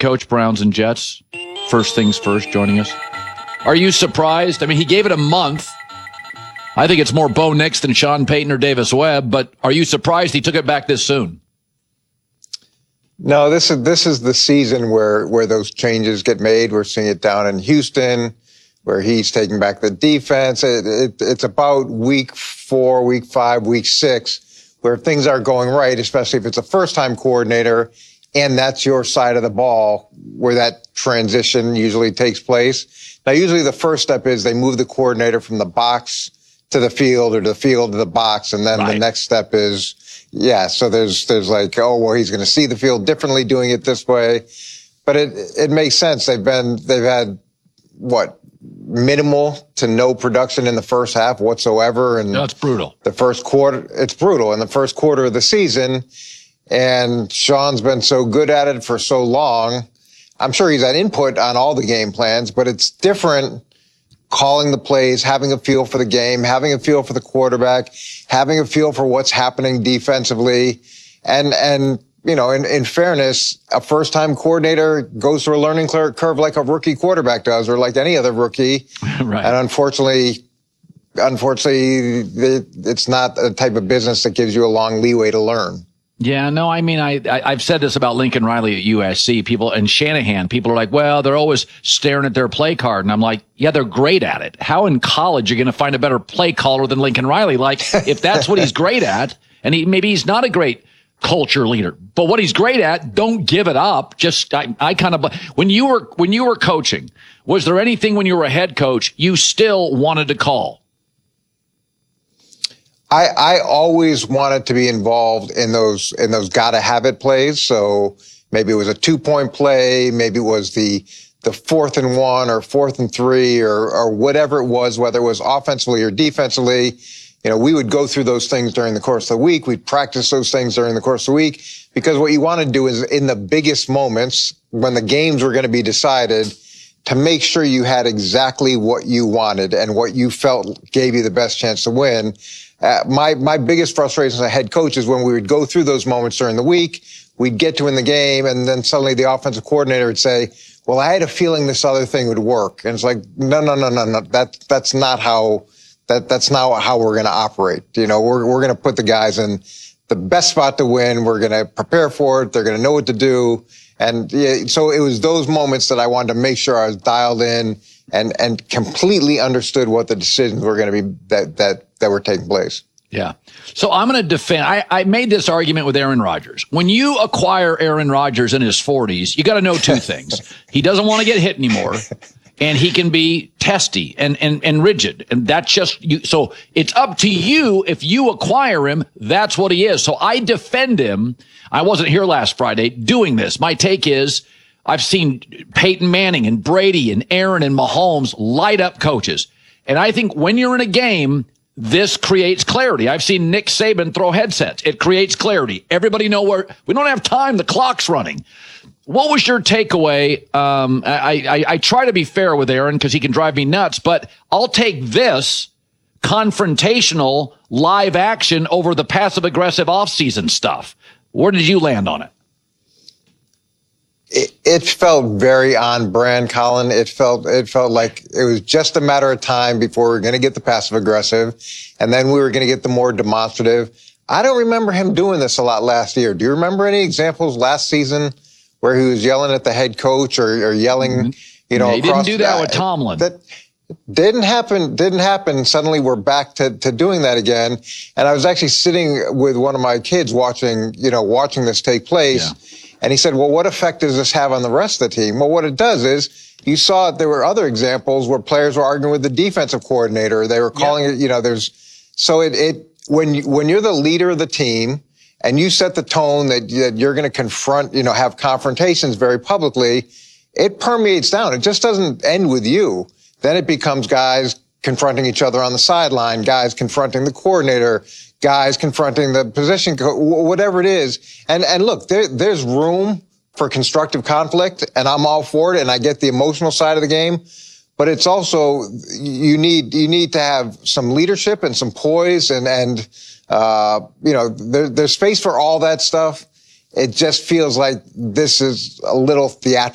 coach, Browns and Jets. First things first, joining us. Are you surprised? I mean, he gave it a month. I think it's more Bo Nix than Sean Payton or Davis Webb, but are you surprised he took it back this soon? No, this is the season where those changes get made. We're seeing it down in Houston, where he's taking back the defense. It's about week 4, week 5, week 6, where things are going right, especially if it's a first-time coordinator, and that's your side of the ball, where that transition usually takes place. Now, usually the first step is they move the coordinator from the box to the field or the field to the box, and then the next step is, so there's like, oh, well, he's going to see the field differently doing it this way. But it makes sense. They've had minimal to no production in the first half whatsoever. And that's brutal. The first quarter, it's brutal in the first quarter of the season. And Sean's been so good at it for so long. I'm sure he's had input on all the game plans, but it's different calling the plays, having a feel for the game, having a feel for the quarterback, having a feel for what's happening defensively. And you know, in fairness, a first-time coordinator goes through a learning curve like a rookie quarterback does, or like any other rookie. Right. And unfortunately, it's not a type of business that gives you a long leeway to learn. Yeah, no, I mean, I've said this about Lincoln Riley at USC. People and Shanahan, people are like, well, they're always staring at their play card. And I'm like, yeah, they're great at it. How in college are you going to find a better play caller than Lincoln Riley? Like, if that's what he's great at, and maybe he's not a great culture leader, but what he's great at, don't give it up. Just, I kind of, when you were coaching, was there anything when you were a head coach you still wanted to call? I always wanted to be involved in those gotta have it plays. So maybe it was a 2-point play, maybe it was the 4th and 1 or 4th and 3 or whatever it was, whether it was offensively or defensively. You know, we would go through those things during the course of the week. We'd practice those things during the course of the week, because what you want to do is in the biggest moments when the games were going to be decided, to make sure you had exactly what you wanted and what you felt gave you the best chance to win. My biggest frustration as a head coach is when we would go through those moments during the week, we'd get to in the game, and then suddenly the offensive coordinator would say, well, I had a feeling this other thing would work. And it's like, no. That's not how we're going to operate. You know, we're going to put the guys in the best spot to win. We're going to prepare for it. They're going to know what to do. And so it was those moments that I wanted to make sure I was dialed in and completely understood what the decisions were going to be that were taking place. Yeah. So I'm going to defend. I made this argument with Aaron Rodgers. When you acquire Aaron Rodgers in his 40s, you got to know two things. He doesn't want to get hit anymore, and he can be testy and rigid. And that's just you. So it's up to you. If you acquire him, that's what he is. So I defend him. I wasn't here last Friday doing this. My take is, I've seen Peyton Manning and Brady and Aaron and Mahomes light up coaches. And I think when you're in a game, this creates clarity. I've seen Nick Saban throw headsets. It creates clarity. Everybody know where we don't have time. The clock's running. What was your takeaway? I try to be fair with Aaron because he can drive me nuts, but I'll take this confrontational live action over the passive aggressive offseason stuff. Where did you land on it? It felt very on brand, Colin. It felt like it was just a matter of time before we were going to get the passive aggressive, and then we were going to get the more demonstrative. I don't remember him doing this a lot last year. Do you remember any examples last season where he was yelling at the head coach or yelling, you know, he didn't do that with Tomlin. That didn't happen. Suddenly we're back to doing that again. And I was actually sitting with one of my kids watching this take place. Yeah. And he said, well, what effect does this have on the rest of the team? Well, what it does is you saw there were other examples where players were arguing with the defensive coordinator. They were calling it, you know, when you're the leader of the team and you set the tone that you're going to confront, you know, have confrontations very publicly, it permeates down. It just doesn't end with you. Then it becomes guys confronting each other on the sideline, guys confronting the coordinator, guys confronting the position coach, whatever it is. And look, there's room for constructive conflict, and I'm all for it, and I get the emotional side of the game. But it's also, you need to have some leadership and some poise and you know, there's space for all that stuff. It just feels like this is a little theatrical.